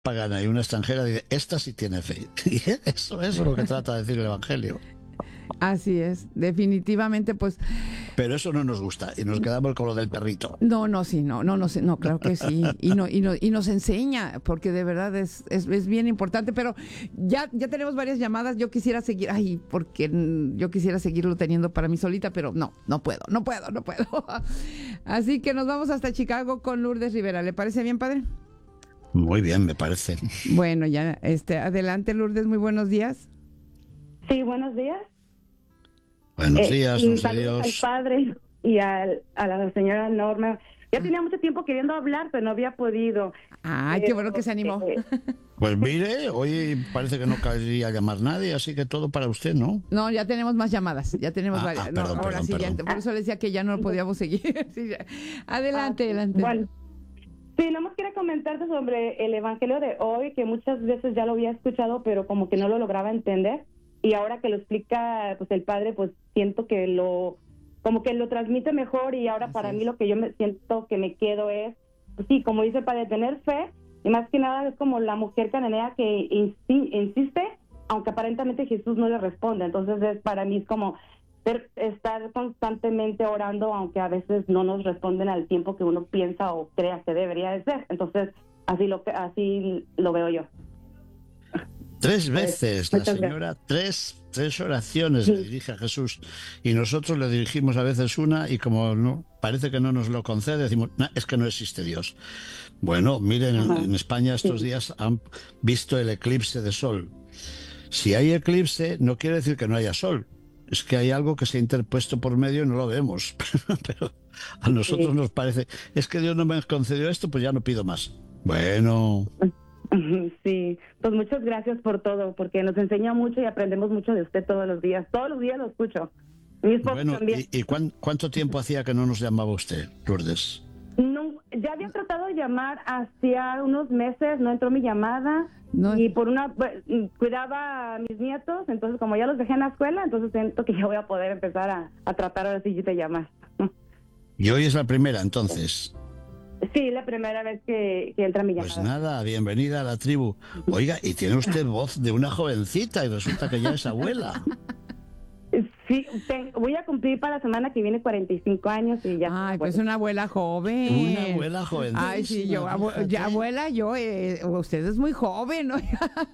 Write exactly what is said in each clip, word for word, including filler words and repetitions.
pagana y una extranjera, dice, esta sí tiene fe. Y eso, eso es lo que trata de decir el Evangelio. Así es, definitivamente, pues. Pero eso no nos gusta y nos quedamos con lo del perrito. No, no, sí, no, no, no, sí, no, claro que sí. Y no, y no, y nos enseña, porque de verdad es, es, es bien importante. Pero ya, ya tenemos varias llamadas. Yo quisiera seguir, ay, porque yo quisiera seguirlo teniendo para mí solita, pero no, no puedo, no puedo, no puedo. Así que nos vamos hasta Chicago con Lourdes Rivera. ¿Le parece bien, padre? Muy bien, me parece. Bueno, ya, este, adelante, Lourdes, muy buenos días. Sí, buenos días. Buenos eh, días, y no sé saludos Dios. al padre y al, a la señora Norma. Ya tenía mucho tiempo queriendo hablar, pero no había podido. Ay, pero, qué bueno que se animó. Eh, Pues mire, hoy parece que no quería llamar nadie, así que todo para usted, ¿no? No, ya tenemos más llamadas, ya tenemos Ah, varias. ah, No, perdón, ahora perdón, sí, perdón. ya, por eso le decía que ya no lo podíamos seguir. Sí, ya. Adelante, adelante. Bueno, sí, no más quería comentarte sobre el evangelio de hoy, que muchas veces ya lo había escuchado, pero como que no lo lograba entender. Y ahora que lo explica pues el padre, pues siento que lo, como que lo transmite mejor. Y ahora Así para es. mí lo que yo me siento que me quedo es, pues sí, como dice el padre, tener fe. Y más que nada es como la mujer cananea que insi- insiste, aunque aparentemente Jesús no le responde. Entonces es para mí es como ser- estar constantemente orando, aunque a veces no nos responden al tiempo que uno piensa o crea que debería de ser. Entonces así lo que así lo veo yo. Tres veces la Muchas señora, tres, tres oraciones Sí. le dirige a Jesús y nosotros le dirigimos a veces una y como no parece que no nos lo concede, decimos, "No, es que no existe Dios". Bueno, miren, en, Ajá. en España estos Sí. días han visto el eclipse de sol. Si hay eclipse, no quiere decir que no haya sol. Es que hay algo que se ha interpuesto por medio y no lo vemos. Pero a nosotros Sí. nos parece, es que Dios no me concedió esto, pues ya no pido más. Bueno, Ujú, sí, pues muchas gracias por todo, porque nos enseña mucho y aprendemos mucho de usted todos los días. Todos los días lo escucho. Mi esposo bueno, también. ¿y, y cuán- cuánto tiempo hacía que no nos llamaba usted, Lourdes? No, ya había tratado de llamar hacía unos meses, no entró mi llamada. No. Y por una, pues, cuidaba a mis nietos, entonces como ya los dejé en la escuela, entonces siento que ya voy a poder empezar a, a tratar ahora sí de llamar. Y hoy es la primera, entonces. Sí, la primera vez que, que entra mi llamada. Pues nada, bienvenida a la tribu. Oiga, y tiene usted voz de una jovencita y resulta que ya es abuela. Sí, te- voy a cumplir para la semana que viene cuarenta y cinco años y ya. Ay, pues bueno. una abuela joven. Una abuela jovencísima. Ay, sí, yo, abu- fíjate. ya, abuela, yo, eh, usted es muy joven, ¿no?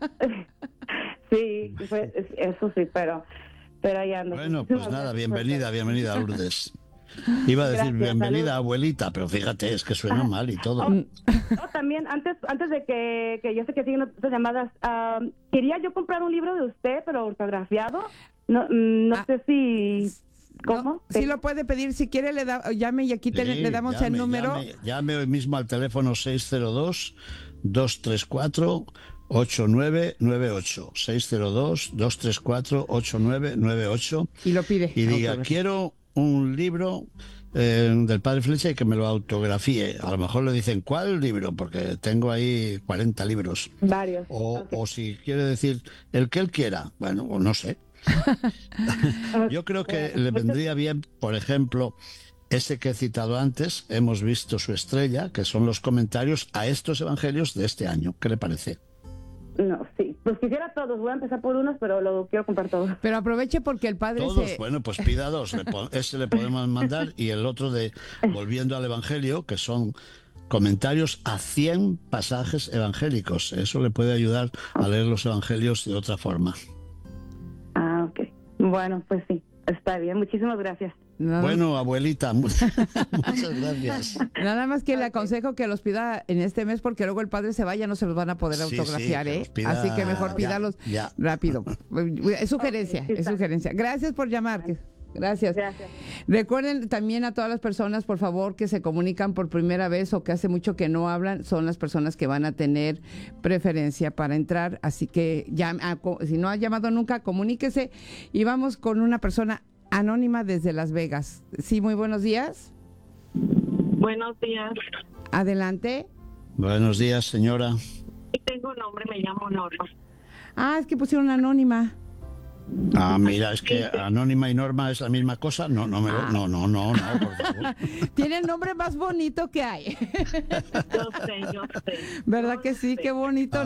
Sí, pues, eso sí, pero, pero ahí ando. Bueno, pues Muchísimas nada, gracias. bienvenida, bienvenida, Lourdes. Iba a decir Gracias, bienvenida, salud. abuelita, pero fíjate, es que suena mal y todo. Oh, oh, también, antes antes de que, que yo sé que siguen otras llamadas, ah, quería yo comprar un libro de usted, pero ortografiado. No, mm, no Ah. sé si... ¿Cómo? No, sí lo puede pedir, si quiere le da, llame y aquí te- Sí, le damos llame, el número. Llame, llame hoy mismo al teléfono seis cero dos, dos tres cuatro, ocho nueve nueve ocho. seis cero dos, dos tres cuatro, ocho nueve nueve ocho. Y lo pide. Y diga, Autógrafo. quiero un libro eh, del Padre Flecha y que me lo autografíe. A lo mejor le dicen, ¿cuál libro? Porque tengo ahí cuarenta libros. Varios. O, Ok. o si quiere decir el que él quiera. Bueno, o no sé. Yo creo que Bueno, le muchas- vendría bien, por ejemplo, ese que he citado antes, hemos visto su estrella, que son los comentarios a estos evangelios de este año. ¿Qué le parece? No, sí. Pues quisiera todos. Voy a empezar por unos, pero lo quiero comprar todos. Pero aproveche porque el padre Todos, se... bueno, pues pida dos. Le po- ese le podemos mandar y el otro de Volviendo al Evangelio, que son comentarios a cien pasajes evangélicos. Eso le puede ayudar a leer los evangelios de otra forma. Ah, ok. Bueno, pues sí. Está bien. Muchísimas gracias. Nada, Bueno, abuelita, mu- muchas gracias. nada más que le aconsejo que los pida en este mes porque luego el padre se vaya, no se los van a poder Sí, sí, autografiar, que ¿eh? los pida Así que mejor ya, pídalos ya. rápido. Es sugerencia, Ok, sí es está. sugerencia. Gracias por llamar. que- Gracias. Gracias. Recuerden también a todas las personas, por favor, que se comunican por primera vez o que hace mucho que no hablan, son las personas que van a tener preferencia para entrar. Así que ya, ah, co- si no ha llamado nunca, comuníquese. Y vamos con una persona anónima desde Las Vegas. Sí, muy buenos días. Buenos días. Adelante. Buenos días, señora. Tengo un nombre, me llamo Norma. Ah, es que pusieron anónima. Ah, mira, es que Anónima y Norma es la misma cosa. No, no, me lo, no, no, no, no, por favor. Tiene el nombre más bonito que hay. Yo sé, yo sé. ¿Verdad Yo que sí? sé. Qué bonito.